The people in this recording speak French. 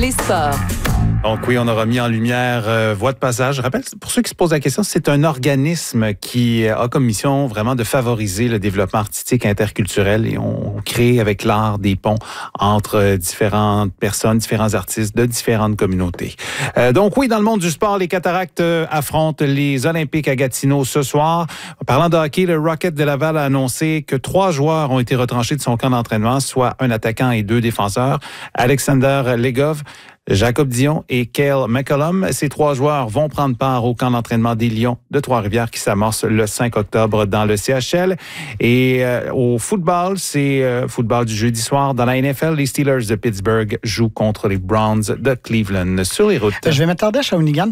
Les sports. Donc oui, on aura mis en lumière Voix de passage. Je rappelle, pour ceux qui se posent la question, c'est un organisme qui a comme mission vraiment de favoriser le développement artistique interculturel et on crée avec l'art des ponts entre différentes personnes, différents artistes de différentes communautés. Donc oui, dans le monde du sport, les Cataractes affrontent les Olympiques à Gatineau ce soir. Parlant de hockey, le Rocket de Laval a annoncé que 3 joueurs ont été retranchés de son camp d'entraînement, soit un attaquant et 2 défenseurs. Alexander Legov, Jacob Dion et Cale McCollum. Ces 3 joueurs vont prendre part au camp d'entraînement des Lions de Trois-Rivières qui s'amorce le 5 octobre dans le CHL. Et au football, c'est football du jeudi soir. Dans la NFL, les Steelers de Pittsburgh jouent contre les Browns de Cleveland sur les routes. Je vais m'attarder à Shawinigan